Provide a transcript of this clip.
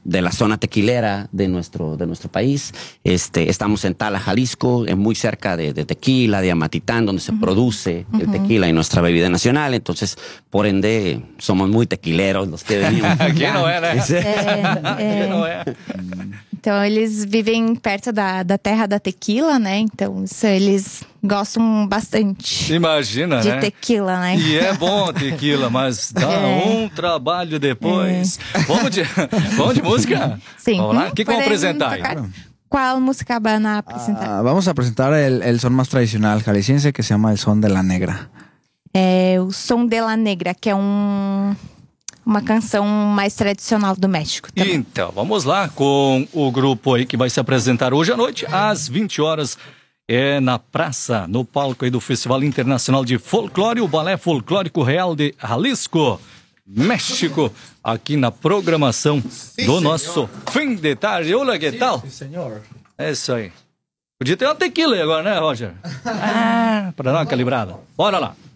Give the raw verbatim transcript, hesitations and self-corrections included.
de la zona tequilera de nuestro, de nuestro país. Este, estamos en Tala, Jalisco, es muy cerca de, de Tequila, de Amatitán, donde se uh-huh. produce uh-huh. el tequila y nuestra bebida nacional. Entonces, por ende, somos muy tequileros los que venimos. Quem não é, né? É, é. Quem não é? Então, eles vivem perto da, da terra da tequila, né? Então, isso, eles gostam bastante. Imagina, de né? tequila, né? E é bom tequila, mas dá é. um trabalho depois. É. Vamos, de, vamos de música? Sim. Vamos lá? O que, que vamos apresentar aí? ¿Cuál música van a presentar? Ah, vamos a presentar el, el son más tradicional jalisciense que se llama el son de la negra. É o Som de la Negra, que é um... uma canção mais tradicional do México também. Então, vamos lá com o grupo aí que vai se apresentar hoje à noite, às vinte horas, é na praça, no palco aí do Festival Internacional de Folclore, o Balé Folclórico Real de Jalisco, México, aqui na programação sí, do nosso fim de tarde. Olá, que tal? Sim, senhor. É isso aí. Podia ter uma tequila aí agora, né, Roger? Ah, para dar uma calibrada. Bora lá.